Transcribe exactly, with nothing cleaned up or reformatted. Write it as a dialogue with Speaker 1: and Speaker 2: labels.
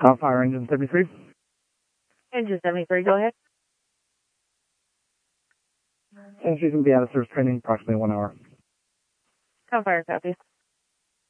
Speaker 1: Top Fire Engine seventy-three.
Speaker 2: Engine seventy-three, go ahead.
Speaker 1: And she's going to be out of service training approximately one hour.
Speaker 2: Top Fire, copy.